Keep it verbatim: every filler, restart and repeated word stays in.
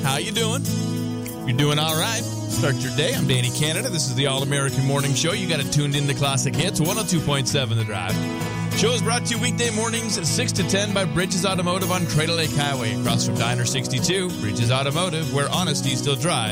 How you doing? You're doing all right. Start your day. I'm Danny Canada. This is the All-American Morning Show. You got it tuned in to Classic Hits, one oh two point seven The Drive. Show is brought to you weekday mornings at six to ten by Bridges Automotive on Crater Lake Highway, across from Diner sixty-two. Bridges Automotive, where honesty still drives.